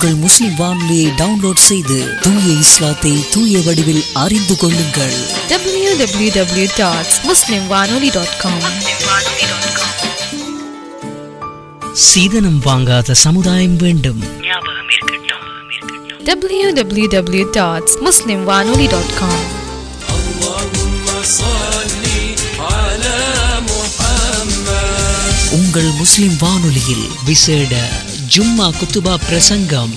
உங்கள் முஸ்லிம் வானொலியை டவுன்லோட் செய்து தூய இஸ்லாத்தை தூய வடிவில் அறிந்து கொள்ளுங்கள். www.muslimwanoli.com. சீதனம் வாங்காத சமுதாயம் வேண்டும். www.muslimwanoli.com. உங்கள் முஸ்லிம் வானொலியில் விசேட ஜும்மா குத்துபா பிரசங்கம்.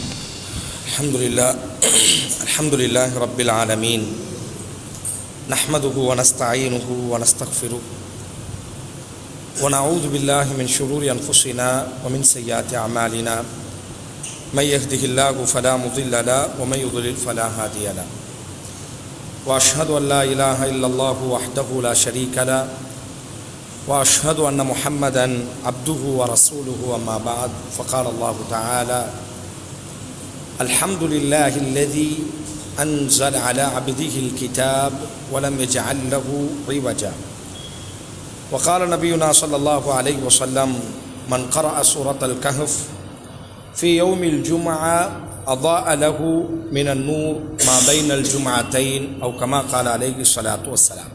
அல்ஹம்துலில்லாஹி ரப்பில் ஆலமீன். நஹ்மதுஹு வ நஸ்தஈனுஹு வ நஸ்தக்ஃபிருஹு வ நஊது பில்லாஹி மின் ஷுரூரி அன்ஃபுஸினா வ மின் ஸய்யிஆத்தி அமாலினா. மை யஹ்திஹில்லாஹு ஃபலா முضில்ல லஹு வ மை யுضلل ஃபலா ஹாதிய லஹு. வ அஷ்ஹது அன் லா இலாஹ இல்லல்லாஹு வஹ்தஹு லா ஷரீக லஹு வ அஷ்ஹது அன்ன முஹம்மதன் அப்துஹு வ ரசூலுஹு. அம்மா பஅத். ஃபகால அல்லாஹு தஆலா அல்ஹம்துலில்லாஹி அல்லதீ أنزل على عبده الكتاب ولم يجعل له عوجا. وقال نبينا صلى الله عليه وسلم من قرأ سورة الكهف في يوم الجمعة أضاء له من النور ما بين الجمعتين أو كما قال عليه الصلاة والسلام.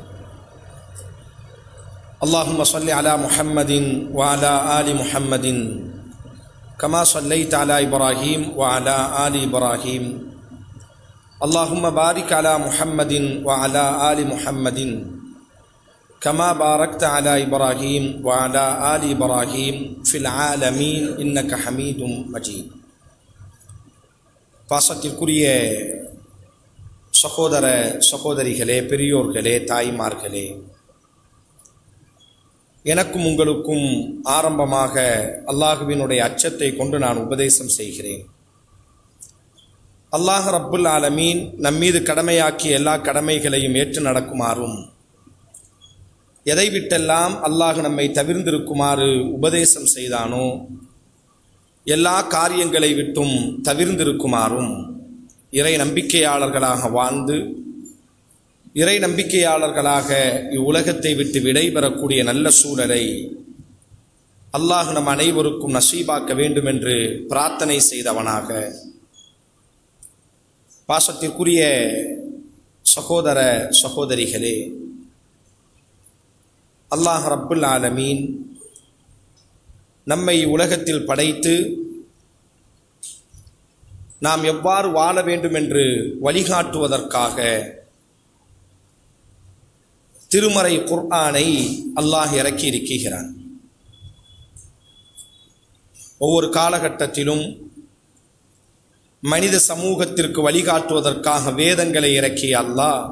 اللهم صل على محمد وعلى آل محمد كما صليت على إبراهيم وعلى آل إبراهيم. اللهم بارك على محمد وعلى آل محمد كما باركت على إبراهيم وعلى آل إبراهيم في العالمين إنك حميد مجيد. பாசத்திற்குரிய சகோதர சகோதரிகளே, பெரியோர்களே, தாய்மார்களே, எனக்கும் உங்களுக்கும் ஆரம்பமாக அல்லாஹுவினுடைய அச்சத்தை கொண்டு நான் உபதேசம் செய்கிறேன். அல்லாஹ் ரப்புல் ஆலமீன் நம்மீது கடமையாக்கிய எல்லா கடமைகளையும் ஏற்று நடக்குமாறும், எதை விட்டெல்லாம் அல்லாஹ் நம்மை தவிர்ந்திருக்குமாறு உபதேசம் செய்தானோ எல்லா காரியங்களை விட்டும் தவிர்ந்திருக்குமாறும், இறை நம்பிக்கையாளர்களாக வாழ்ந்து இறை நம்பிக்கையாளர்களாக இவ்வுலகத்தை விட்டு விடைபெறக்கூடிய நல்ல சூழலை அல்லாஹ் நம் அனைவருக்கும் நசீபாக்க வேண்டும் என்று பிரார்த்தனை செய்தவனாக, பாசத்திற்குரிய சகோதர சகோதரிகளே, அல்லாஹ் ரப்புல் ஆலமீன் நம்மை உலகத்தில் படைத்து நாம் எவ்வாறு வாழ வேண்டும் என்று வழிகாட்டுவதற்காக திருமறை குர்ஆனை அல்லாஹ் இறக்கி இருக்கிறான். ஒவ்வொரு காலகட்டத்திலும் மனித சமூகத்திற்கு வழிகாட்டுவதற்காக வேதங்களை இறக்கிய அல்லாஹ்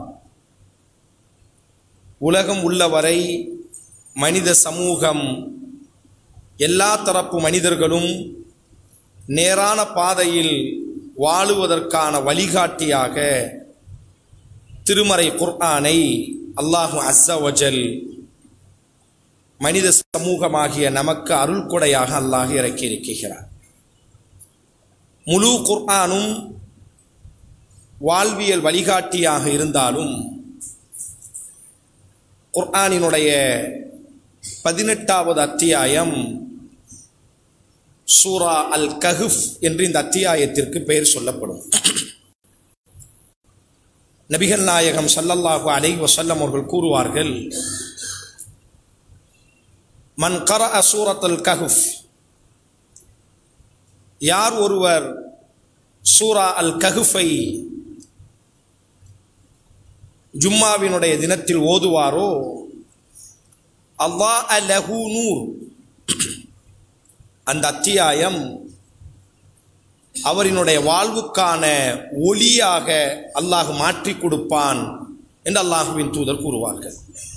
உலகம் உள்ளவரை மனித சமூகம் எல்லா தரப்பு மனிதர்களும் நேரான பாதையில் வாழுவதற்கான வழிகாட்டியாக திருமறை குர்ஆனை அல்லாஹு அஸ்ஸ வஜல் மனித சமூகமாகிய நமக்கு அருள் கொடையாக அல்லாஹ் இறக்கி இருக்கிறார். முழு குர்ஆனும் வாழ்வியல் வழிகாட்டியாக இருந்தாலும் குர்ஆனினுடைய 18வது அத்தியாயம் சூரா அல் கஹ்ஃப் என்று இந்த அத்தியாயத்திற்கு பெயர் சொல்லப்படும். நபிகள் நாயகம் ஸல்லல்லாஹு அலைஹி வஸல்லம் அவர்கள் கூறுவார்கள், மன் கரஅ சூரத்துல் கஹ்ஃப், யார் ஒருவர் சூரா அல் கஹ்ஃபை ஜும்மாவினுடைய தினத்தில் ஓதுவாரோ, அல்லாஹ் லஹு நூர், அந்த அத்தியாயம் அவரினுடைய வாழ்வுக்கான ஒளியாக அல்லாஹ் மாற்றி கொடுப்பான் என்று அல்லாஹுவின் தூதர் கூறுவார்கள்.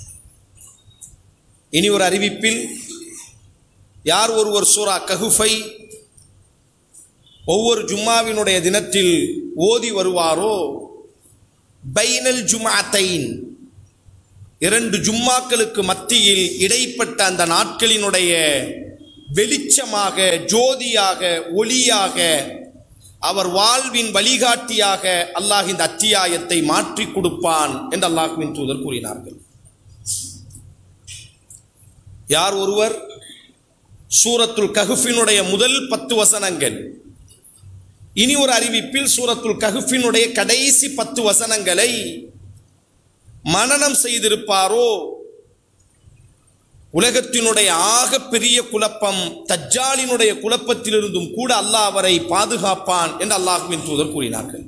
இனி ஒரு அறிவிப்பில், யார் ஒருவர் சூரா கஹ்ஃபை ஒவ்வொரு ஜும்மாவினுடைய தினத்தில் ஓதி வருவாரோ, பைனல் ஜும்அத்தைன், 2 ஜும்மாக்களுக்கு மத்தியில் இடைப்பட்ட அந்த நாட்களினுடைய வெளிச்சமாக, ஜோதியாக, ஒளியாக, அவர் வாழ்வின் வழிகாட்டியாக அல்லாஹ் இந்த அத்தியாயத்தை மாற்றி கொடுப்பான் என்று அல்லாஹ்வின் தூதர் கூறினார்கள். யார் ஒருவர் சூரத்துல் கஹ்ஃபினுடைய முதல் 10 வசனங்கள் இனி ஒரு அறிவிப்பில் சூரத்துல் கஹ்ஃபினுடைய கடைசி 10 வசனங்களை மனனம் செய்திருப்பாரோ உலகத்தினுடைய ஆக பெரிய குழப்பம் தஜ்ஜாலினுடைய குழப்பத்திலிருந்தும் கூட அல்லாஹ் அவரை பாதுகாப்பான் என்று அல்லாஹ்வின் தூதர் கூறினார்கள்.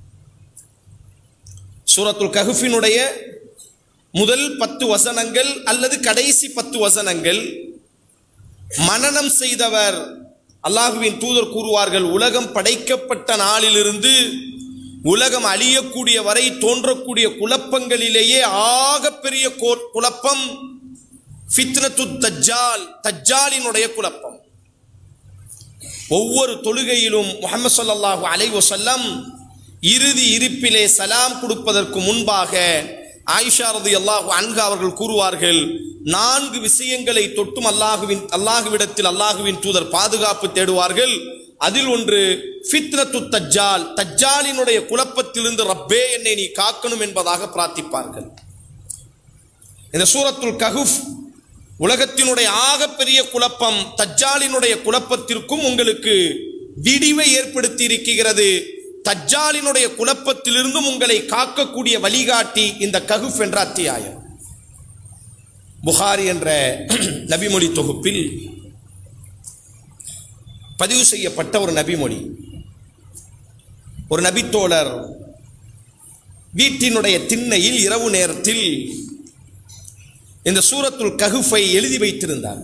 சூரத்துல் கஹ்ஃபினுடைய முதல் 10 வசனங்கள் அல்லது கடைசி 10 வசனங்கள் மனனம் செய்தவர் அல்லாஹ்வின் தூதர் கூறுவார்கள், உலகம் படைக்கப்பட்ட நாளிலிருந்து உலகம் அழியக்கூடிய வரை தோன்றக்கூடிய குழப்பங்களிலேயே ஆக பெரிய குழப்பம் ஃபித்னத்து தஜ்ஜால், தஜ்ஜாலினுடைய குழப்பம். ஒவ்வொரு தொழுகையிலும் முஹம்மது ஸல்லல்லாஹு அலைஹி வஸல்லம் இறுதி இருப்பிலே சலாம் கொடுப்பதற்கு முன்பாக ஆயிஷா ரலியல்லாஹு அன்ஹா அவர்கள் கூறுவார்கள், 4 விஷயங்களை தொட்டும் அல்லாஹ்விடத்தில் அல்லாஹ்வின் தூதர் பாதுகாப்பு தேடுவார்கள். அதில் ஒன்று ஃபித்னத்து தஜ்ஜால், தஜ்ஜாலினுடைய குழப்பத்திலிருந்து ரப்பே என்னை நீ காக்கணும் என்பதாக பிரார்த்திப்பார்கள். இந்த சூரத்துல் கஹ்ஃப் உலகத்தினுடைய ஆகப்பெரிய குழப்பம் தஜ்ஜாலினுடைய குழப்பத்திற்கும் உங்களுக்கு விடிவை ஏற்படுத்தி இருக்கிறது. தஜ்ஜாலினுடைய குழப்பத்திலிருந்தும் உங்களை காக்கக்கூடிய வழிகாட்டி இந்த கஹ்ஃப் என்ற அத்தியாயம். புகாரி என்ற நபிமொழி தொகுப்பில் பதிவு செய்யப்பட்ட ஒரு நபிமொழி. ஒரு நபித்தோழர் வீட்டினுடைய திண்ணையில் இரவு நேரத்தில் இந்த சூரத்துல் கஹ்ஃபை எழுதி வைத்திருந்தார்.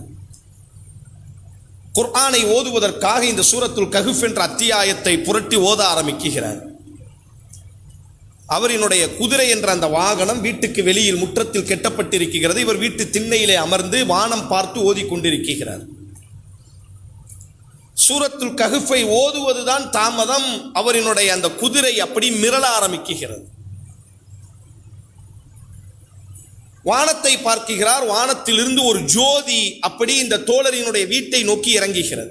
குர்ஆனை ஓதுவதற்காக இந்த சூரத்துல் கஹ்ஃப் என்ற அத்தியாயத்தை புரட்டி ஓத ஆரம்பிக்கிறார். அவரினுடைய குதிரை என்ற அந்த வாகனம் வீட்டுக்கு வெளியில் முற்றத்தில் கெட்டப்பட்டிருக்கிறது. இவர் வீட்டு திண்ணையிலே அமர்ந்து வானம் பார்த்து ஓதிக்கொண்டிருக்கிறார். சூரத்துல் கஹ்ஃபை ஓதுவதுதான் தாமதம். அவரினுடைய அந்த குதிரை அப்படி மிரள ஆரம்பிக்கிறது. வானத்தை பார்க்கிறார். வானத்திலிருந்து ஒரு ஜோதி அப்படி இந்த தோழரினுடைய வீட்டை நோக்கி இறங்குகிறது.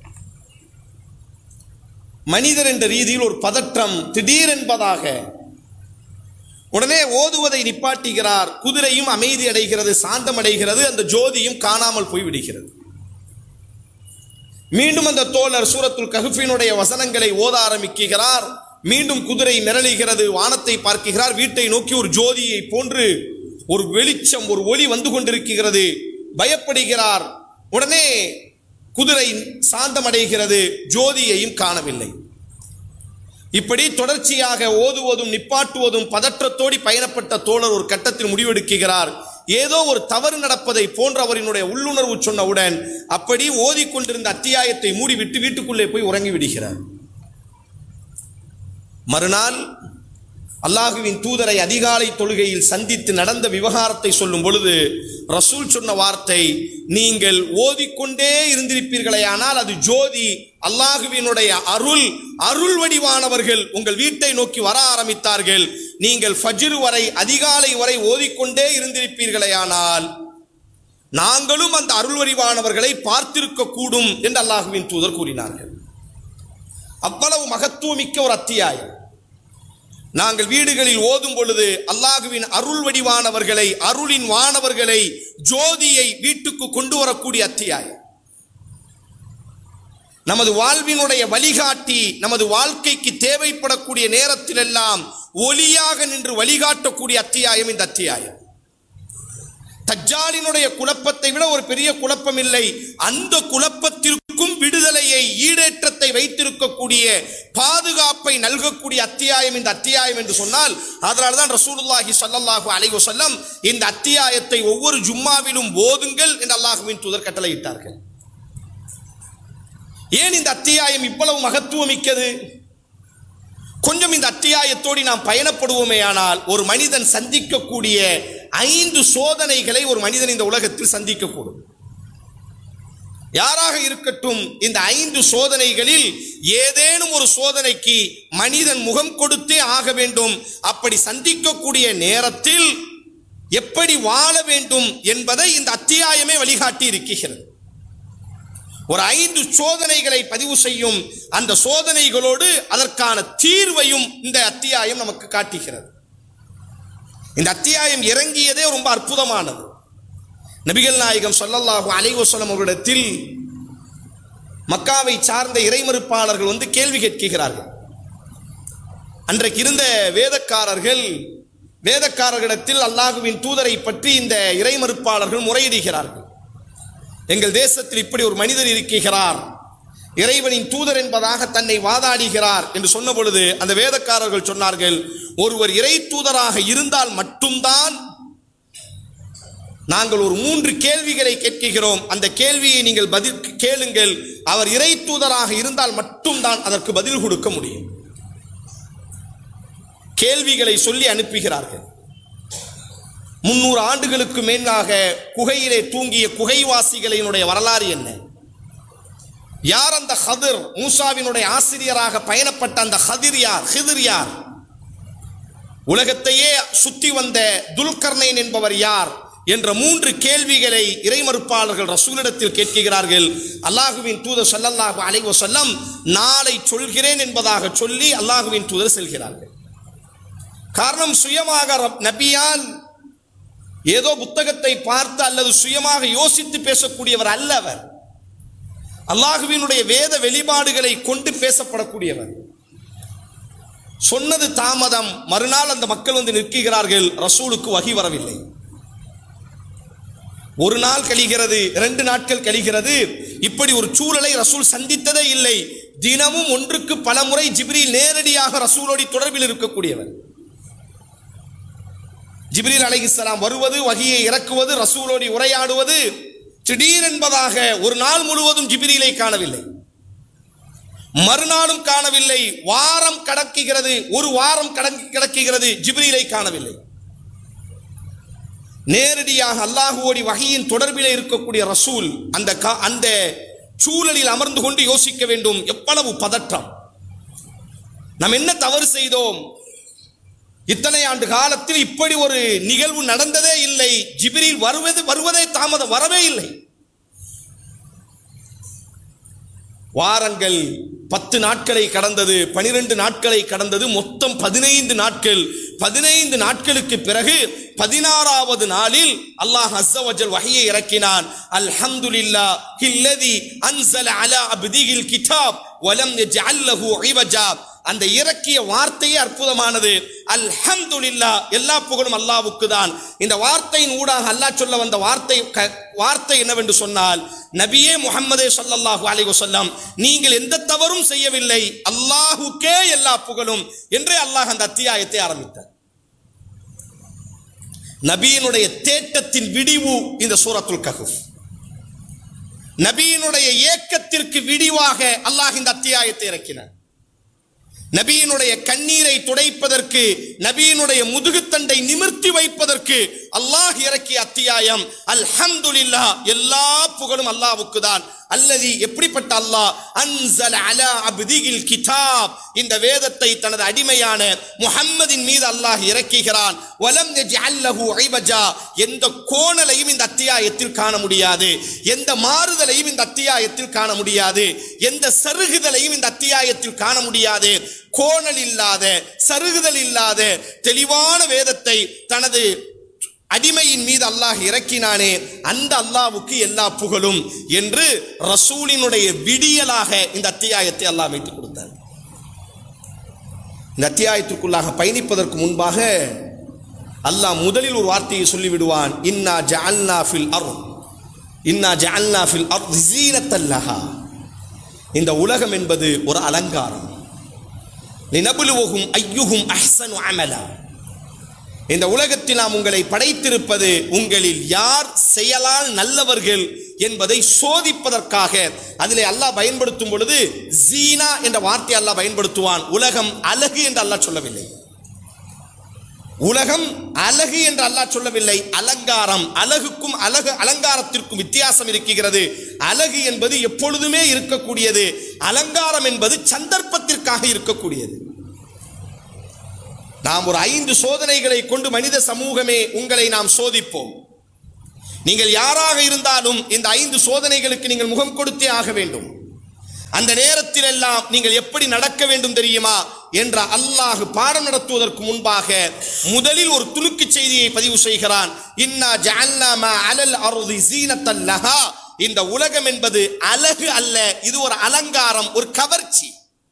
மனிதர் என்ற ரீதியில் ஒரு பதற்றம் திடீர் என்பதாக உடனே ஓதுவதை நிப்பாட்டுகிறார். குதிரையும் அமைதி அடைகிறது, சாந்தம் அடைகிறது. அந்த ஜோதியும் காணாமல் போய்விடுகிறது. மீண்டும் அந்த தோழர் சூரத்துல் கஹ்ஃபினுடைய வசனங்களை ஓத ஆரம்பிக்கிறார். மீண்டும் குதிரை மிரளுகிறது. வானத்தை பார்க்கிறார். வீட்டை நோக்கி ஒரு ஜோதியை போன்று ஒரு வெளிச்சம், ஒரு ஒளி வந்து கொண்டிருக்கிறது. பயப்படுகிறார். உடனே குதிரை சாந்தமடைகிறது. ஜோதியையும் காணவில்லை. இப்படி தொடர்ச்சியாக ஓதுவதும் நிப்பாட்டுவதும் பதற்றத்தோடு பயணப்பட்ட தோழர் ஒரு கட்டத்தில் முடிவெடுக்கிறார். ஏதோ ஒரு தவறு நடப்பதை போன்ற அவரினுடைய உள்ளுணர்வு சொன்னவுடன் அப்படி ஓதிக்கொண்டிருந்த அத்தியாயத்தை மூடிவிட்டு வீட்டுக்குள்ளே போய் உறங்கி விடுகிறார். மறுநாள் அல்லாஹுவின் தூதரை அதிகாலை தொழுகையில் சந்தித்து நடந்த விவகாரத்தை சொல்லும் பொழுது ரசூல் சொன்ன வார்த்தை, நீங்கள் ஓதிக்கொண்டே இருந்திருப்பீர்களேயானால் அது ஜோதி, அல்லாஹுவினுடைய அருள் வடிவானவர்கள் உங்கள் வீட்டை நோக்கி வர ஆரம்பித்தார்கள். நீங்கள் ஃபஜ்ர் வரை, அதிகாலை வரை ஓதிக்கொண்டே இருந்திருப்பீர்களேயானால் நாங்களும் அந்த அருள் வடிவானவர்களை பார்த்திருக்க கூடும் என்று அல்லாஹுவின் தூதர் கூறினார்கள். அவ்வளவு மகத்துவமிக்க ஒரு அத்தியாயம். நாங்கள் வீடுகளில் ஓதும் பொழுது அல்லாஹுவின் அருள் வடிவானவர்களை, அருளின் வானவர்களை, ஜோதியை வீட்டுக்கு கொண்டு வரக்கூடிய அத்தியாயம். நமது வாழ்வினுடைய வழிகாட்டி, நமது வாழ்க்கைக்கு தேவைப்படக்கூடிய நேரத்தில் எல்லாம் ஒளியாக நின்று வழிகாட்டக்கூடிய அத்தியாயம் இந்த அத்தியாயம். தஜ்ஜாலினுடைய குழப்பத்தை விட ஒரு பெரிய குழப்பம் இல்லை. அந்த குழப்பத்திற்கும் விடுதலையை, ஈடேற்றத்தை வைத்திருக்கக்கூடிய, பாதுகாப்பை நல்கக்கூடிய அத்தியாயம் இந்த அத்தியாயம் என்று சொன்னால், அதனால்தான் ரசூலுல்லாஹி ஸல்லல்லாஹு அலைஹி வஸல்லம் இந்த அத்தியாயத்தை ஒவ்வொரு ஜும்மாவிலும் ஓதுங்கள் என்று அல்லாஹ்வின் தூதர் கட்டளையிட்டார்கள். ஏன் இந்த அத்தியாயம் இவ்வளவு மகத்துவமிக்கது? கொஞ்சம் இந்த அத்தியாயத்தோடு நாம் பயணப்படுவோமே ஆனால் ஒரு மனிதன் சந்திக்கக்கூடிய 5 சோதனைகளை ஒரு மனிதன் இந்த உலகத்தில் சந்திக்கக்கூடும். யாராக இருக்கட்டும், இந்த 5 சோதனைகளில் ஏதேனும் ஒரு சோதனைக்கு மனிதன் முகம் கொடுத்தே ஆக வேண்டும். அப்படி சந்திக்கக்கூடிய நேரத்தில் எப்படி வாழ வேண்டும் என்பதை இந்த அத்தியாயமே வழிகாட்டி இருக்கிறது. ஒரு 5 சோதனைகளை பதிவு செய்யும். அந்த சோதனைகளோடு அதற்கான தீர்வையும் இந்த அத்தியாயம் நமக்கு காட்டுகிறது. இந்த அத்தியாயம் இறங்கியதே ரொம்ப அற்புதமானது. நபிகள் நாயகம் ஸல்லல்லாஹு அலைஹி வஸல்லம் அவர்களிடத்தில் மக்காவை சார்ந்த இறைமறுப்பாளர்கள் வந்து கேள்வி கேட்கிறார்கள். அன்றைக்கு இருந்த வேதக்காரர்களிடத்தில் அல்லாஹுவின் தூதரை பற்றி இந்த இறைமறுப்பாளர்கள் முறையிடுகிறார்கள். எங்கள் தேசத்தில் இப்படி ஒரு மனிதர் இருக்கிறார், இறைவனின் தூதர் என்பதாக தன்னை வாதாடுகிறார் என்று சொன்ன பொழுது அந்த வேதக்காரர்கள் சொன்னார்கள், ஒருவர் இறை தூதராக இருந்தால் மட்டும்தான் நாங்கள் ஒரு 3 கேள்விகளை கேட்கிறோம், அந்த கேள்வியை நீங்கள் பதில் கேளுங்கள், அவர் இறை தூதராக இருந்தால் மட்டும்தான் அதற்கு பதில் கொடுக்க முடியும். கேள்விகளை சொல்லி அனுப்புகிறார்கள். 300 ஆண்டுகளுக்கு மேலாக குகையிலே தூங்கிய குகைவாசிகளினுடைய வரலாறு என்ன? யார் அந்த ஹதிர்? மூசாவினுடைய ஆசிரியராக பயணப்பட்ட அந்த ஹிதிர் யார்? உலகத்தையே சுத்தி வந்த துல்கர்னைன் என்பவர் யார் என்ற 3 கேள்விகளை இறைமறுப்பாளர்கள் ரசூலிடத்தில் கேட்கிறார்கள். அல்லாஹுவின் தூதர் ஸல்லல்லாஹு அலைஹி வஸல்லம் நாளை சொல்கிறேன் என்பதாக சொல்லி அல்லாஹுவின் தூதர் செல்கிறார்கள். காரணம், சுயமாக நபியால் ஏதோ புத்தகத்தை பார்த்து அல்லது சுயமாக யோசித்து பேசக்கூடியவர் அல்ல. அவர் அல்லாஹுவினுடைய வேத வெளிப்பாடுகளை கொண்டு பேசப்படக்கூடியவர். சொன்னது தாமதம். மறுநாள் அந்த மக்கள் வந்து நிற்கிறார்கள், ரசூலுக்கு வஹி வரவில்லை. 1 நாள் கழிகிறது, 2 நாட்கள் கழிகிறது. இப்படி ஒரு சூழலை ரசூல் சந்தித்ததே இல்லை. தினமும் ஒன்றுக்கு பல முறை ஜிப்ரீல் நேரடியாக ரசூலோடு தொடர்பில் இருக்கக்கூடியவர். ஜிப்ரீல் அலைஹிஸ்ஸலாம் வருவது, வஹியை இறக்குவது, ரசூலோடு உரையாடுவது. திடீரென்பதாக ஒரு நாள் முழுவதும் ஜிப்ரீலை காணவில்லை, மறுநாளும் காணவில்லை. வாரம் கடக்குகிறது, 1 வாரம் கடக்குகிறது, ஜிப்ரீலை காணவில்லை. நேரடியாக அல்லாஹுவோடி வஹியின் தொடர்பிலே இருக்கக்கூடிய ரசூல் அந்த சூழலில் அமர்ந்து கொண்டு யோசிக்க வேண்டும். எவ்வளவு பதற்றம்! நாம் என்ன தவறு செய்தோம்? இத்தனை ஆண்டு காலத்தில் இப்படி ஒரு நிகழ்வு நடந்ததே இல்லை. ஜிப்ரீல் வருவதே தாமதம், வரவே இல்லை. வாரங்கள் 10 நாட்களை கடந்தது, 12 நாட்களை கடந்தது, மொத்தம் 15 நாட்கள். 15 நாட்களுக்கு பிறகு 16வது நாளில் அல்லாஹ் அஸ்ஸ வஜல் வஹியை இறக்கினான். அல்ஹம்துலில்லாஹி அல்லதி அன்ஸல அலா அப்திஹில் கிதாப் வலம் யஜ்அல் லஹு இவஜா. அந்த இறக்கிய வார்த்தையே அற்புதமானது. அல்ஹம்துலில்லாஹ், எல்லா புகழும் அல்லாஹ்வுக்கு தான். இந்த வார்த்தையின் ஊடாக அல்லாஹ் சொல்ல வந்த வார்த்தை என்னவென்று சொன்னால், நபியே முஹம்மதே ஸல்லல்லாஹு அலைஹி வஸல்லம், நீங்கள் எந்த தவறும் செய்யவில்லை, அல்லாஹ்வுக்கே எல்லா புகழும் என்றே அல்லாஹ் அந்த அத்தியாயத்தை ஆரம்பித்தார். நபியினுடைய தேட்டத்தின் விடிவு இந்த சூரத்துல் கஹஃப். நபியினுடைய ஏக்கத்திற்கு விடிவாக அல்லாஹ் இந்த அத்தியாயத்தை இறக்கினார். நபியினுடைய கண்ணீரை துடைப்பதற்கு, நபியினுடைய முதுகுத்தண்டை நிமிர்த்தி வைப்பதற்கு அல்லாஹ் இறக்கிய அத்தியாயம் அல்ஹம்துலில்லாஹ், எல்லா புகழும் அல்லாஹ்வுக்கு தான். அல்லதி, எப்படிப்பட்ட அல்லாஹ்? அன்ஸல அலா அப்திஹில் கிதாப், இந்த வேதத்தை தனது அடிமையான முஹம்மதின் மீது அல்லாஹ் இறக்குகிறான். வலம் யஜ்அல் லஹு இவஜா, எந்த கோணலையும் இந்த அத்தியாயத்தில் காண முடியாது, எந்த மாறுதலையும் இந்த அத்தியாயத்தில் காண முடியாது, எந்த சருகுதலையும் இந்த அத்தியாயத்தில் காண முடியாது. கோணல் இல்லாத, சருகுதல் இல்லாத தெளிவான வேதத்தை தனது அடிமையின் மீது அல்லாஹ் இறக்கினானே, அந்த அல்லாஹ்வுக்கு எல்லா புகழும் என்று ரசூலினுடைய விடியலாக இந்த அத்தியாயத்தை அல்லாஹ் வைத்துக் கொடுத்தார். இந்த அத்தியாயத்திற்குள்ளாக பயணிப்பதற்கு முன்பாக அல்லாஹ் முதலில் ஒரு வார்த்தையை சொல்லிவிடுவான். இன்னா ஜஅல்னா ஃபில் அர்தி ஸீனத்தல் லஹா. இந்த உலகம் என்பது ஒரு அலங்காரம். லினப்லுவஹும் அய்யுஹும் அஹ்ஸனு அமலா. இந்த உலகத்தில் நாம் உங்களை படைத்திருப்பது உங்களில் யார் செயலால் நல்லவர்கள் என்பதை சோதிப்பதற்காக. அதிலே அல்லாஹ் பயன்படுத்தும் பொழுது ஜீனா என்ற வார்த்தை அல்லாஹ் பயன்படுத்துவான். உலகம் அழகு என்று அல்லாஹ் சொல்லவில்லை. உலகம் அழகு என்று அல்லாஹ் சொல்லவில்லை. அலங்காரம். அழகுக்கும் அலங்காரத்திற்கும் வித்தியாசம் இருக்கிறது. அழகு என்பது எப்பொழுதுமே இருக்கக்கூடியது, அலங்காரம் என்பது சந்தர்ப்பத்திற்காக இருக்கக்கூடியது. நாம் ஒரு 5 சோதனைகளை கொண்டு மனித சமூகமே உங்களை நாம் சோதிப்போம். நீங்கள் யாராக இருந்தாலும் இந்த 5 சோதனைகளுக்கு நீங்கள் முகம் கொடுத்தே ஆக வேண்டும். அந்த நேரத்தில் எல்லாம் நீங்கள் எப்படி நடக்க வேண்டும் தெரியுமா என்ற அல்லாஹ் பாடம் நடத்துவதற்கு முன்பாக முதலில் ஒரு துணுக்கு செய்தியை பதிவு செய்கிறான். இன்னா ஜஅல்னா மா அலல் அர்தி ஸீனத்தல் லஹா. இந்த உலகம் என்பது அழகு அல்ல, இது ஒரு அலங்காரம், ஒரு கவர்ச்சி.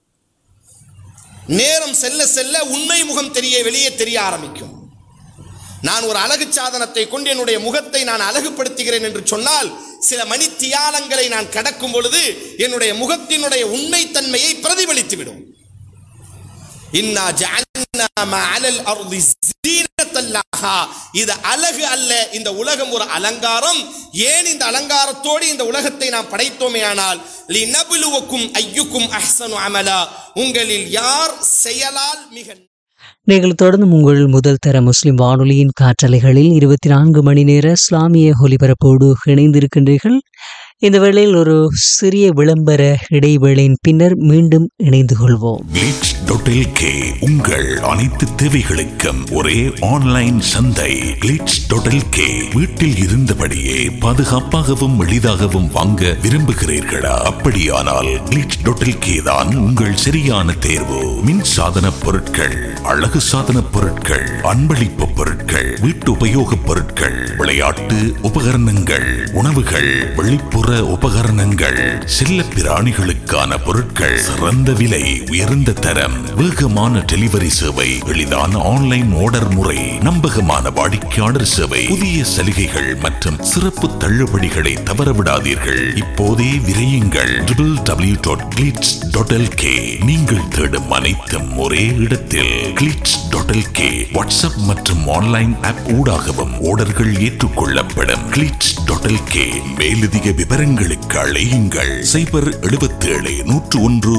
நேரம் செல்ல செல்ல உண்மை முகம் வெளியே தெரிய ஆரம்பிக்கும். நான் ஒரு அழகு சாதனத்தை கொண்டு என்னுடைய முகத்தை நான் அழகுபடுத்துகிறேன் என்று சொன்னால் சில மணித்தியாலங்களை நான் கடக்கும் பொழுது என்னுடைய முகத்தினுடைய உண்மைத்தன்மையை பிரதிபலித்துவிடும். இன்னா ஜஅல்னா மஅலல் அர்தி ஸீனத்தல் லஹா, இது அழகு அல்ல, இந்த உலகம் ஒரு அலங்காரம். ஏன் இந்த அலங்காரத்தோடு இந்த உலகத்தை நாம் படைத்தோமேயானால் லினப்லுவக்கும் அய்யுக்கும் அஹ்ஸனு அமலா, உங்களில் யார் செயலால் மிக. நீங்கள் தொடர்ந்து உங்கள் முதல் தர முஸ்லிம் வானொலியின் காற்றலைகளில் 24 மணி நேர இஸ்லாமிய ஒலிபரப்போடு இணைந்திருக்கின்றீர்கள். இந்த வேளையில் ஒரு சிறிய விளம்பர இடைவேளையின் பின்னர் மீண்டும் இணைந்து கொள்வோம். glitch.lk உங்கள் அனைத்து தேவைகளுக்கும் ஒரே ஆன்லைன் சந்தை. glitch.lk வீட்டில் இருந்தபடியே பாதுகாப்பாகவும் எளிதாகவும் வாங்க விரும்புகிறீர்களா? அப்படியானால் glitch.lk தான் உங்கள் சரியான தேர்வு. மின் சாதன பொருட்கள், அழகு சாதன பொருட்கள், அன்பளிப்பு பொருட்கள், வீட்டு உபயோக பொருட்கள், விளையாட்டு உபகரணங்கள், உணவுகள், வெளிப்புற உபகரணங்கள், செல்ல பிராணிகளுக்கான பொருட்கள், சிறந்த விலை, உயர்ந்த தரம், வேகமான டெலிவரி சேவை, எளிதான ஆன்லைன் ஆர்டர் முறை, நம்பகமான வாடிக்கையாளர் சேவை, புதிய சலுகைகள் மற்றும் சிறப்பு தள்ளுபடிகளை தவறவிடாதீர்கள். இப்போதே விரையுங்கள் www.glitch.lk. நீங்கள் தேடும் அனைத்தும் ஒரே இடத்தில். glitch.lk வாட்ஸ்அப் மற்றும் ஆன்லைன் ஆப் ஊடாகவும் ஆர்டர்கள் ஏற்றுக்கொள்ளப்படும். glitch.lk மேலதிக விவரங்களுக்கு அழையுங்கள் 077 101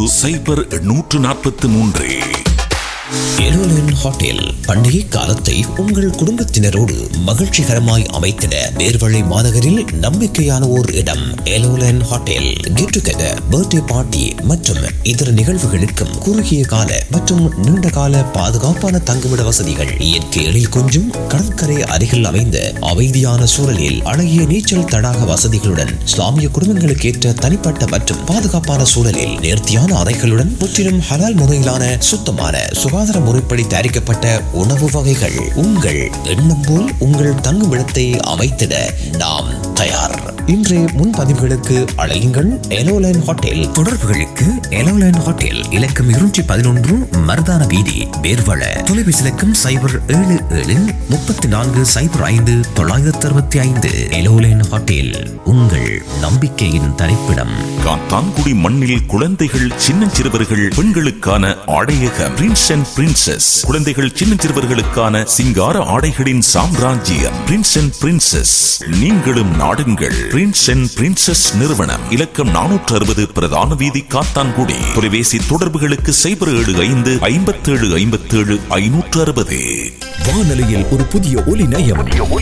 0843. எலோலன் ஹோட்டல் பண்டிகை காலத்தை உங்கள் குடும்பத்தினரோடு மகிழ்ச்சிகரமாய் அமைத்திட நேர்வழி மாநகரில் நம்பிக்கையான ஓர் இடம். எலோலன் hotel get together, birthday party மற்றும் இதர நிகழ்வுகளுக்கும் குறுகிய கால மற்றும் நீண்ட கால பாதுகாப்பான தங்குமிட வசதிகள், இயற்கை எழில் கொஞ்சும் கடற்கரை அருகில் அமைந்த அமைதியான சூழலில் அழகிய நீச்சல் தடாக வசதிகளுடன், இஸ்லாமிய குடும்பங்களுக்கு ஏற்ற தனிப்பட்ட மற்றும் பாதுகாப்பான சூழலில் நேர்த்தியான அறைகளுடன், முற்றிலும் ஹலால் முறையிலான சுத்தமான சுகாதார முறைப்படி தயாரிக்கப்பட்ட உணவு வகைகள். உங்கள் எண்ணம் போல் உங்கள் தங்குமிடத்தை அமைத்திட நாம் தயார். இன்றைய முன்பதிவுகளுக்கு அழையுங்கள் எலோலைன் ஹோட்டல். தொடர்புகளுக்கு எலோலைன் ஹோட்டல் இலக்கம் 211 மர்தான வீதி, பேர்வள. தொலைபேசி இலக்கம் 077 34 05 965. எலோலைன் ஹோட்டல் உங்கள் நம்பிக்கையின் தரிப்பிடம். காத்தான்குடி மண்ணில் குழந்தைகள், சின்னஞ்சிறுவர்கள், பெண்களுக்கான ஆடையகம் பிரின்ஸ் அண்ட் பிரின்சஸ். குழந்தைகள், சின்னஞ்சிறுவர்களுக்கான சிங்கார ஆடைகளின் சாம்ராஜ்யம் பிரின்ஸ் அண்ட் பிரின்சஸ். நீங்களும் நாடுங்கள் பிரின்ஸ் அண்ட் பிரின்சஸ் நிறுவனம். இலக்கம் 460 பிரதான வீதி, காத்தான்குடி. தொலைபேசி தொடர்புகளுக்கு 075 57 57 560. வானொலியில் ஒரு புதிய ஒலி நயம்,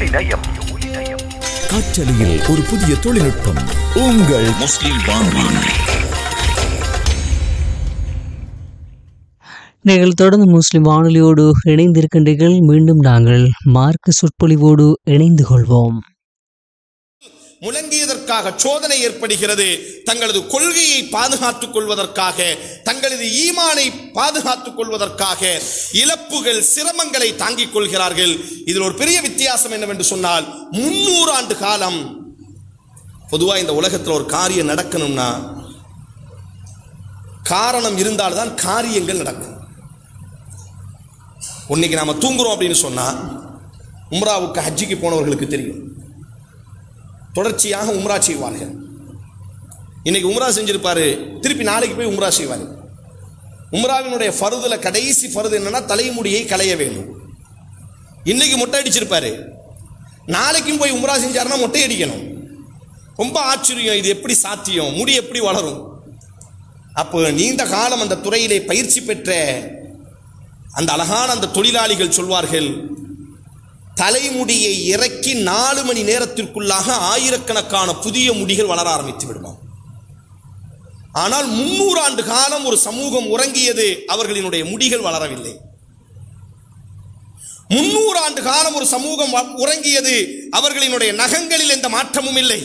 காற்றலையில் ஒரு புதிய தொழில்நுட்பம். உங்கள் முஸ்லிம் வானொலி. நீங்கள் தொடர்ந்து முஸ்லிம் வானொலியோடு இணைந்திருக்கின்றீர்கள். மீண்டும் நாங்கள் மார்க்க சொற்பொழிவோடு இணைந்து கொள்வோம். முழங்கியதற்காக சோதனை ஏற்படுகிறது. தங்களது கொள்கையை பாதுகாத்துக் கொள்வதற்காக, தங்களது ஈமானை பாதுகாத்துக் கொள்வதற்காக இழப்புகள், சிரமங்களை தாங்கிக் கொள்கிறார்கள். இதில் ஒரு பெரிய வித்தியாசம் என்னவென்று சொன்னால், 300 ஆண்டு காலம் பொதுவாக இந்த உலகத்தில் ஒரு காரியம் நடக்கணும்னா காரணம் இருந்தால்தான் காரியங்கள் நடக்கும். இன்னைக்கு நாம தூங்குறோம் அப்படின்னு சொன்னா, உம்ராவுக்கு ஹஜ்ஜிக்கு போனவர்களுக்கு தெரியும், தொடர்ச்சியாக உம்ரா செய்வார்கள். இன்னைக்கு உம்ரா செஞ்சிருப்பாரு, திருப்பி நாளைக்கு போய் உம்ரா செய்வார். உம்ராவினுடைய ஃபர்துல கடைசி ஃபர்து என்னன்னா தலைமுடியை களைய வேண்டும். இன்னைக்கு மொட்டை அடிச்சிருப்பாரு, நாளைக்கும் போய் உம்ரா செஞ்சாருன்னா மொட்டை அடிக்கணும். ரொம்ப ஆச்சரியம், இது எப்படி சாத்தியம், முடி எப்படி வளரும்? அப்போ நீண்ட காலம் அந்த துறையிலே பயிற்சி பெற்ற அந்த அழகான அந்த தொழிலாளிகள் சொல்வார்கள், தலைமுடியை இறக்கி 4 மணி நேரத்திற்குள்ளாக ஆயிரக்கணக்கான புதிய முடிகள் வளர ஆரம்பித்து விடுமா. ஆனால் 300 ஆண்டு காலம் ஒரு சமூகம் உறங்கியது, அவர்களினுடைய முடிகள் வளரவில்லை. 300 ஆண்டு காலம் ஒரு சமூகம் உறங்கியது, அவர்களினுடைய நகங்களில் எந்த மாற்றமும் இல்லை.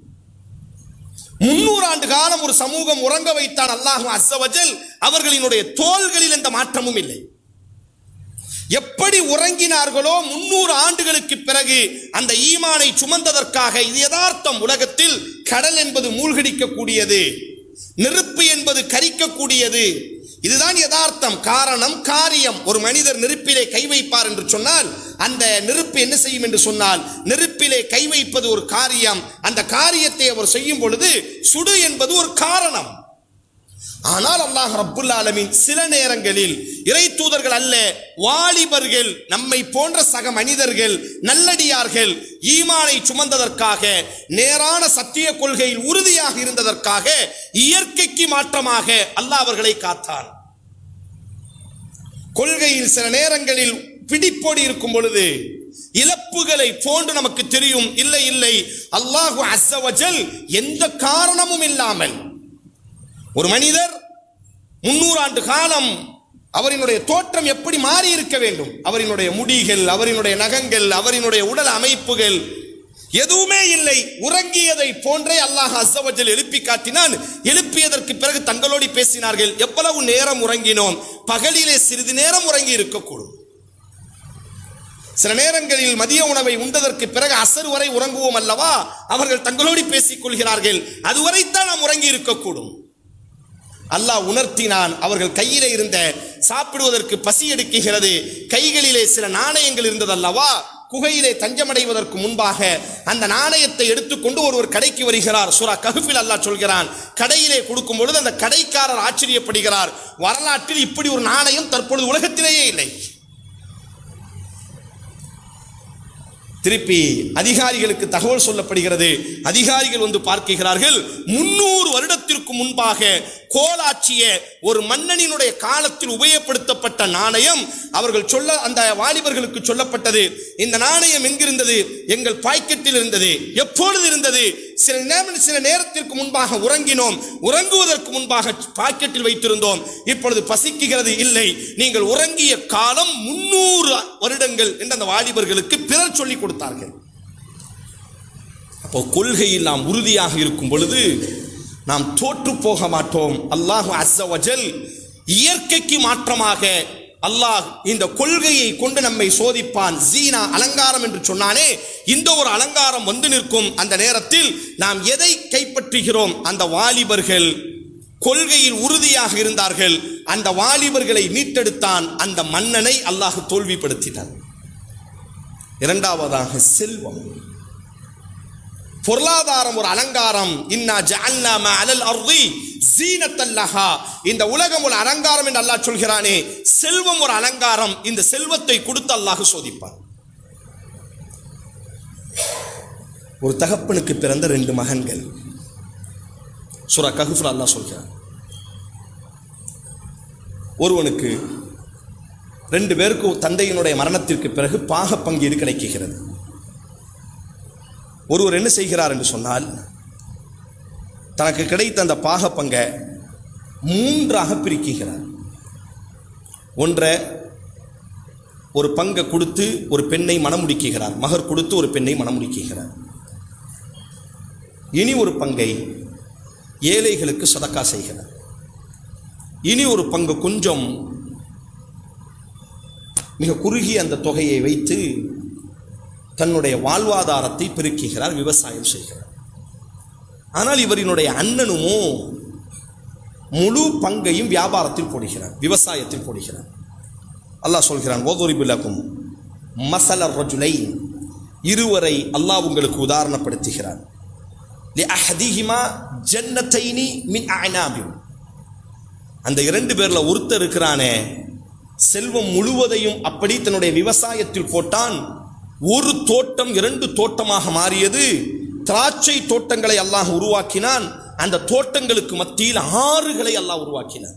300 ஆண்டு காலம் ஒரு சமூகம் உறங்க வைத்தான் அல்லாஹ் அஸ்ஸ வஜல், அவர்களினுடைய தோள்களில் எந்த மாற்றமும் இல்லை. எப்படி உறங்கினார்களோ 300 ஆண்டுகளுக்கு பிறகு அந்த ஈமானை சுமந்ததற்காக. இது யதார்த்தம். உலகத்தில் கடல் என்பது மூழ்கடிக்கக்கூடியது, நெருப்பு என்பது கரிக்கக்கூடியது. இதுதான் யதார்த்தம். காரணம் காரியம். ஒரு மனிதர் நெருப்பிலே கை வைப்பார் என்று சொன்னால் அந்த நெருப்பு என்ன செய்யும் என்று சொன்னால், நெருப்பிலே கை வைப்பது ஒரு காரியம். அந்த காரியத்தை அவர் செய்யும் பொழுது சுடு என்பது ஒரு காரணம். ஆனால் அல்லாஹ் ரப்புல் ஆலமீன் சில நேரங்களில் இறை தூதர்கள் அல்ல, வாலிபர்கள், நம்மை போன்ற சக மனிதர்கள், நல்லடியார்கள் ஈமானை சுமந்ததற்காக, நேரான சத்திய கொள்கையில் உறுதியாக இருந்ததற்காக இயற்கைக்கு மாற்றமாக அல்லாஹ் அவர்களை காத்தான். கொள்கையில் சில நேரங்களில் பிடிப்போடி இருக்கும் பொழுது இழப்புகளை போன்று நமக்கு தெரியும். இல்லை இல்லை, அல்லாஹு அஸ்ஸ வஜல் எந்த காரணமும் இல்லாமல் ஒரு மனிதர் 300 ஆண்டு காலம் அவரினுடைய தோற்றம் எப்படி மாறி இருக்க வேண்டும், அவரினுடைய முடிகள், அவரினுடைய நகங்கள், அவரினுடைய உடல் அமைப்புகள் எதுவுமே இல்லை. உறங்கியதை போன்றே அல்லாஹ் அஸ்ஸ வஜல் எழுப்பி காட்டினான். எழுப்பியதற்கு பிறகு தங்களோடு பேசினார்கள். எவ்வளவு நேரம் உறங்கினோம்? பகலிலே சிறிது நேரம் உறங்கி இருக்கக்கூடும். சில நேரங்களில் மதிய உணவை உண்டதற்கு பிறகு அசர் வரை உறங்குவோம் அல்லவா? அவர்கள் தங்களோடு பேசிக் கொள்கிறார்கள். அதுவரைத்தான் நாம் உறங்கி இருக்கக்கூடும். அல்லாஹ் உணர்த்தினான். அவர்கள் கையிலே இருந்த, சாப்பிடுவதற்கு பசி எடுக்குகிறது, கைகளிலே சில நாணயங்கள் இருந்தது அல்லவா? குகையிலே தஞ்சமடைவதற்கு முன்பாக அந்த நாணயத்தை எடுத்துக்கொண்டு ஒருவர் கடைக்கு வருகிறார். சூரா கஹ்ஃபில் அல்லாஹ் சொல்கிறான், கடையிலே கொடுக்கும் பொழுது அந்த கடைக்காரர் ஆச்சரியப்படுகிறார். வரலாற்றில் இப்படி ஒரு நாணயம் தற்பொழுது உலகத்திலேயே இல்லை. திருப்பி அதிகாரிகளுக்கு தகவல் சொல்லப்படுகிறது. அதிகாரிகள் வந்து பார்க்கிறார்கள். 300 வருடத்திற்கு முன்பாக கோலாட்சிய ஒரு மன்னனினுடைய காலத்தில் உபயோகப்படுத்தப்பட்ட நாணயம். அவர்கள் சொல்ல, அந்த வாலிபர்களுக்கு சொல்லப்பட்டது, இந்த நாணயம் எங்கிருந்தது? எங்கள் பாக்கெட்டில் இருந்தது. எப்பொழுது இருந்தது? சில நேரத்திற்கு முன்பாக உறங்கினோம், உறங்குவதற்கு முன்பாக பாக்கெட்டில் வைத்திருந்தோம். இப்பொழுது பசிக்குகிறது. இல்லை, நீங்கள் உறங்கிய காலம் 300 வருடங்கள் என்று அந்த வாலிபர்களுக்கு பிறர் சொல்லிக் கொடுத்தார்கள். அப்போ கொள்கையில் நாம் உறுதியாக இருக்கும் பொழுது நாம் தோற்று போக மாட்டோம். அல்லாஹு அஸ்ஸ வஜல் இயற்கைக்கு மாற்றமாக அல்லாஹ் இந்த கொள்கையை கொண்டு நம்மை சோதிப்பான். ஜீனா, அலங்காரம் என்று சொன்னானே, இந்த ஒரு அலங்காரம் வந்து நிற்கும். அந்த நேரத்தில் நாம் எதை கைப்பற்றுகிறோம்? அந்த வாலிபர்கள் கொள்கையில் உறுதியாக இருந்தார்கள். அந்த வாலிபர்களை மீட்டெடுத்தான். அந்த மன்னனை அல்லாஹ் தோல்விப்படுத்தினான். இரண்டாவதாக செல்வம், பொருளாதாரம் ஒரு அலங்காரம். இன்னா ஜஅல்னா மா அலல் அர்தி ஸீனத்தல் லஹா. இந்த உலகம் ஒரு அலங்காரம் என்று அல்லாஹ் சொல்கிறானே, செல்வம் ஒரு அலங்காரம். இந்த செல்வத்தை கொடுத்து அல்லாஹ் சோதிப்பான். ஒரு தகப்பனுக்கு பிறந்த 2 மகன்கள். சூரா கஹ்ஃப்ல அல்லாஹ் சொல்கிறான், ஒருவனுக்கு 2 பேருக்கு தந்தையினுடைய மரணத்திற்கு பிறகு பாக பங்கீடு கிடைக்கிறது. ஒருவர் என்ன செய்கிறார் என்று சொன்னால், தனக்கு கிடைத்த அந்த பாக பங்கை 3ஆக பிரிக்கிறார். ஒன்றை ஒரு பங்கை கொடுத்து ஒரு பெண்ணை மணமுடிக்கிறார், மகர் கொடுத்து ஒரு பெண்ணை மணமுடிக்கிறார். இனி ஒரு பங்கை ஏழைகளுக்கு சதக்கா செய்கிறார். இனி ஒரு பங்கு கொஞ்சம் மிக குறுகிய அந்த தொகையை வைத்து தன்னுடைய வாழ்வாதாரத்தை பெருக்குகிறார், விவசாயம் செய்கிறார். ஆனால் இவரினுடைய அண்ணனுமோ முழு பங்கையும் வியாபாரத்தில் போடுகிறார், விவசாயத்தில் போடுகிறார். அல்லாஹ் சொல்கிறான், வதுரிபு லகும் மஸல ரஜுலைன், இருவரை அல்லாஹ் உங்களுக்கு உதாரணப்படுத்துகிறார். லிஅஹதிஹிமா ஜன்னத்தைனி மின் அஅனாபின், அந்த 2 பேர்ல ஒருத்தர் இருக்கிறானே, செல்வம் முழுவதையும் அப்படி தன்னுடைய விவசாயத்தில் போட்டான். ஒரு தோட்டம் 2 தோட்டமாக மாறியது. திராட்சை தோட்டங்களை அல்லாஹ் உருவாக்கினான். அந்த தோட்டங்களுக்கு மத்தியில் ஆறுகளை அல்லாஹ் உருவாக்கினான்.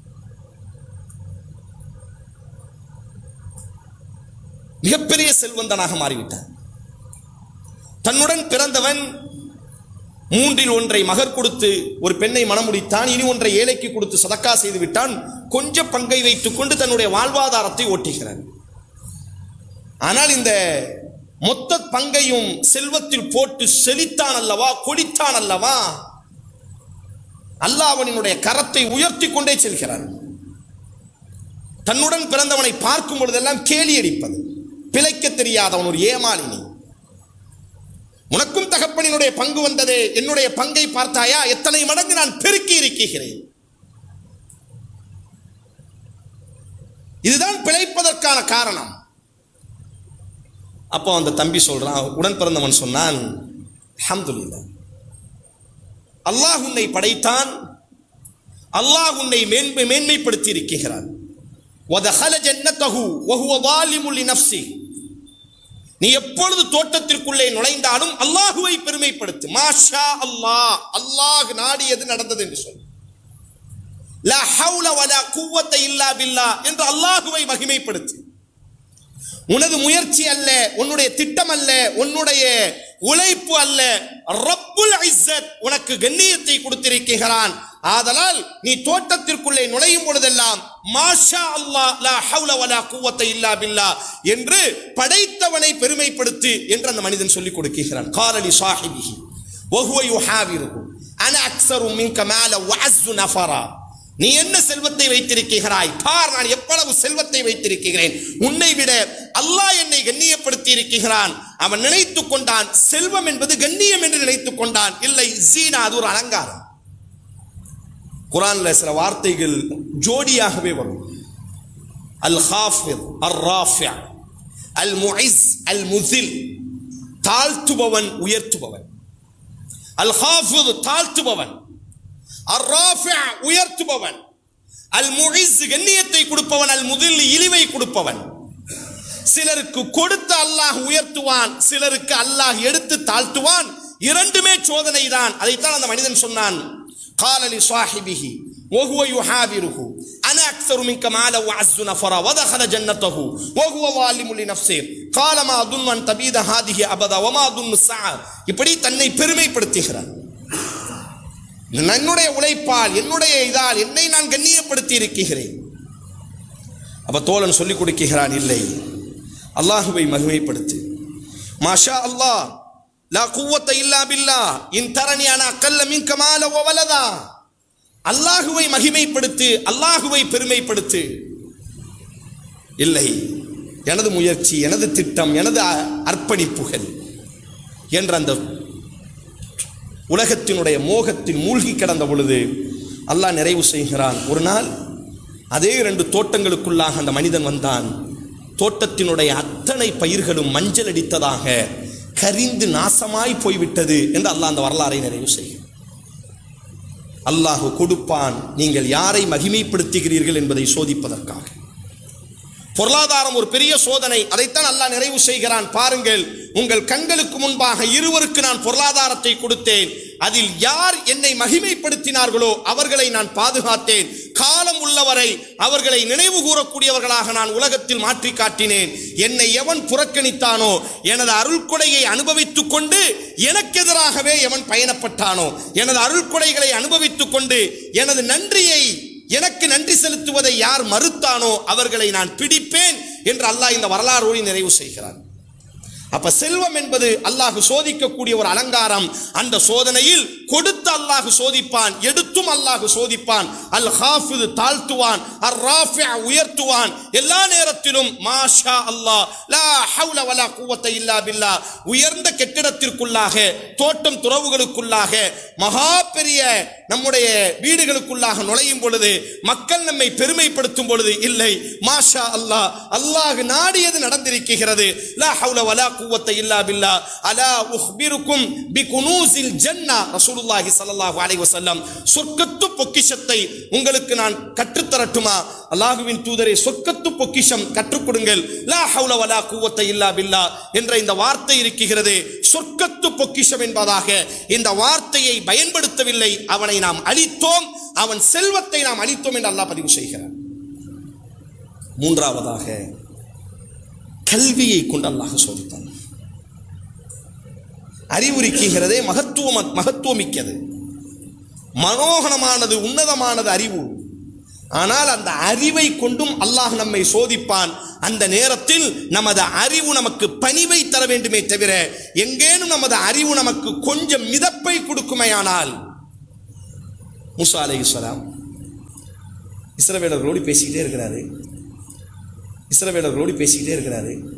மிகப்பெரிய செல்வந்தனாக மாறிவிட்டான். தன்னுடன் பிறந்தவன் 3இல் 1 மகர் கொடுத்து ஒரு பெண்ணை மணமுடித்தான். இனி 1 ஏழைக்கு கொடுத்து சதக்கா செய்து விட்டான். கொஞ்ச பங்கை வைத்துக் கொண்டு தன்னுடைய வாழ்வாதாரத்தை ஓட்டுகிறான். ஆனால் இந்த மொத்த பங்கையும் செல்வத்தில் போட்டு செழித்தான் அல்லவா, கொடித்தான் அல்லவா, அல்லாஹ் அவனுடைய கரத்தை உயர்த்தி கொண்டே செல்கிறான். தன்னுடன் பிறந்தவனை பார்க்கும் பொழுதெல்லாம் கேலி அடிப்பது, பிழைக்க தெரியாதவன், ஒரு ஏமாளினி. உனக்கும் தகப்பனினுடைய பங்கு வந்ததே, என்னுடைய பங்கை பார்த்தாயா, எத்தனை மடங்கு நான் பெருக்கி இருக்கிறேன். இதுதான் பிழைப்பதற்கான காரணம். அப்போ அந்த தம்பி சொல்றான், உடன் பிறந்தவன் சொன்னான், அல்ஹம்துலில்லாஹ், அல்லாஹ் உன்னை படைத்தான், அல்லாஹ் உன்னை மேன்மைப்படுத்தி இருக்கிறான். வதஹல ஜன்னதஹு வஹுவ ஸாலிமுன் லினஃப்ஸிஹி, நீ எப்பொழுது தோட்டத்திற்குள்ளே நுழைந்தாலும் அல்லாஹுவை பெருமைப்படுத்து. மாஷா அல்லாஹ், அல்லாஹ் நாடியது நடந்தது என்று சொல். லா ஹவுல வலா குவத்த இல்லா பில்லாஹ் என்று அல்லாஹுவை மகிமைப்படுத்து. உனது முயற்சி அல்ல, உன்னுடைய திட்டம் அல்ல, உன்னுடைய உழைப்பு அல்ல, ரப்புல் இஸ்ஸத் உனக்கு கண்ணியத்தை கொடுத்திருக்கிறான். ஆதலால் நீ தோட்டத்திற்குள்ளே நுழையும் பொழுதெல்லாம் மாஷா அல்லாஹ் லா ஹவுல வலா குவத்த இல்லா பில்லாஹ் என்று படைத்தவனை பெருமைப்படுத்து என்று அந்த மனிதன் சொல்லிக் கொடுக்கிறான். காலலி சாஹிபிஹி வஹுவ யுஹாவிருஹு அன அக்ஸரு மின்க மால வஅஸ்ஸு நஃபரா, நீ என்ன செல்வத்தை வைத்திருக்கிறாய் பார், நான் எவ்வளவு செல்வத்தை வைத்திருக்கிறேன், உன்னை விட அல்லாஹ் என்னை கண்ணியப்படுத்தி இருக்கிறான். அவன் நினைத்துக் கொண்டான் செல்வம் என்பது கண்ணியம் என்று நினைத்துக் கொண்டான். இல்லை, ஜீனா, அது ஒரு அலங்காரம். குர்ஆன்ல சில வார்த்தைகள் ஜோடியாகவே வரும். அல் ஹாஃபித், அர் ராஃபி', அல் முஇஸ், அல் முஸில், தாழ்த்துபவன் உயர்த்துபவன். அல் ஹாஃபித் தாழ்த்துபவன், அர் ராஃபி' உயர்த்துபவன், அல் முஇஸ் கண்ணியத்தை கொடுப்பவன், அல் முஸில் இழிவை கொடுப்பவன். சிலருக்கு கொடுத்து அல்லாஹ் உயர்த்துவான், சிலருக்கு அல்லாஹ் எடுத்து தாழ்த்துவான். இரண்டுமே சோதனை தான். அதைத்தான் அந்த மனிதன் சொன்னான். قال لصاحبه وهو يحاوره انا اكثر منك مالا واعز نفرا ودخل جنته وهو ظالم لنفسه قال ما اظن ان تبيد هذه ابدا وما اظن الساعه. இப்படி தன்னை பெருமைப்படுத்துகிறான். என்னுடைய உழைப்பால், என்னுடைய இதால் என்னை நான் கண்ணியப்படுத்தி இருக்கிறேன். அப்ப தோழன் சொல்லிக் கொடுக்கிறான், இல்லை, அல்லாஹுவை மகிமைப்படுத்து. மாஷா அல்லாஹ் லா குவத்த இல்லா பில்லாஹ் இன் தரனி அனா அக்கல்ல மின்க மால வ வலதா. அல்லாஹுவை மகிமைப்படுத்து, அல்லாஹுவை பெருமைப்படுத்து. இல்லை, எனது முயற்சி, எனது திட்டம், எனது அர்ப்பணிப்புகள் என்ற அந்த உலகத்தினுடைய மோகத்தில் மூழ்கி கிடந்த பொழுது அல்லாஹ் நிறைவு செய்கிறான். ஒரு நாள் அதே 2 தோட்டங்களுக்குள்ளாக அந்த மனிதன் வந்தான். தோட்டத்தினுடைய அத்தனை பயிர்களும் மஞ்சள் அடித்ததாக கரிந்து நாசமாய் போய்விட்டது என்று அல்லாஹ் அந்த வரலாறை நிறைவு செய்யும். அல்லாஹ் கொடுப்பான், நீங்கள் யாரை மகிமைப்படுத்துகிறீர்கள் என்பதை சோதிப்பதற்காக. பொருளாதாரம் ஒரு பெரிய சோதனை, அதைத்தான் அல்லாஹ் நிறைவு செய்கிறான். பாருங்கள், உங்கள் கண்களுக்கு முன்பாக இருவருக்கு நான் பொருளாதாரத்தை கொடுத்தேன். அதில் யார் என்னை மகிமைப்படுத்தினார்களோ அவர்களை நான் பாதுகாத்தேன். காலம் உள்ளவரை அவர்களை நினைவு கூறக்கூடியவர்களாக நான் உலகத்தில் மாற்றி காட்டினேன். என்னை எவன் புறக்கணித்தானோ, எனது அருள்கொடையை அனுபவித்துக் கொண்டு எனக்கு எதிராகவே எவன் பயணப்பட்டானோ, எனது அருள்கொடைகளை அனுபவித்துக் கொண்டு எனது நன்றியை, எனக்கு நன்றி செலுத்துவதை யார் மறுத்தானோ அவர்களை நான் பிடிப்பேன் என்று அல்லாஹ் இந்த வரலாறோடு நிறைவு செய்கிறான். அப்ப செல்வம் என்பது அல்லாஹ் சோதிக்கக்கூடிய ஒரு அலங்காரம். அந்த சோதனையில் கொடுத்து அல்லாஹ் சோதிப்பான், எடுத்தும் அல்லாஹ் சோதிப்பான். அல் ஹாஃபிது தாழ்த்துவான், அர் ராஃபி' உயர்த்துவான். எல்லா நேரத்திலும் மாஷா அல்லாஹ் லா ஹவுல வலா குவத்த இல்லா பில்லாஹ். உயர்ந்த கெட்டிடத்திற்குள்ளாக, தோட்டம் துறவுகளுக்குள்ளாக, மகா பெரிய நம்முடைய வீடுகளுக்குள்ளாக நுழையும் பொழுது, மக்கள் நம்மை பெருமைப்படுத்தும் பொழுது, இல்லை, மாஷா அல்லாஹ், அல்லாஹ் நாடியது நடந்திருக்கிறது. லா ஹவுல வலா குவத்த இல்லா பில்லாஹ். அலா உஹ்பிருக்கும் பிகுனூஸில் ஜன்னா. ரசூலுல்லாஹி ஸல்லல்லாஹு அலைஹி வஸல்லம், சொர்க்கத்து பொக்கிஷத்தை உங்களுக்கு நான் கற்றுத்தரட்டுமா? அல்லாஹ்வின் தூதரே, சொர்க்கத்து பொக்கிஷம் கற்றுக் கொடுங்கள். லா ஹவுல வலா குவத்த இல்லா பில்லாஹ் என்ற இந்த வார்த்தை இருக்கிறது. சொர்க்கத்து பொக்கிஷம் என்பதாக இந்த வார்த்தையை பயன்படுத்தவில்லை. அவனை நாம் அழித்தோம், அவன் செல்வத்தை நாம் அழித்தோம் என்று அல்லாஹ் பதிவு செய்கிறார். மூன்றாவதாக கல்வியை கொண்டு அல்லாஹ் சோதித்தான். அறிவுரிக்கிறதே மகத்துவமிக்கது, மனோகரமானது, உன்னதமானது அறிவு. ஆனால் அந்த அறிவை கொண்டும் அல்லாஹ் நம்மை சோதிப்பான். அந்த நேரத்தில் நமது அறிவு நமக்கு பணிவை தர வேண்டுமே தவிர, எங்கேனும் நமது அறிவு நமக்கு கொஞ்சம் மிதப்பை கொடுக்குமையானால். மூசா அலைஹிஸ்ஸலாம் இஸ்ரவேலர்களோடு பேசிக்கிட்டே இருக்கிறாரு. இஸ்ரவேலர்களோடு பேசிக்கிட்டே இருக்கிறாரு.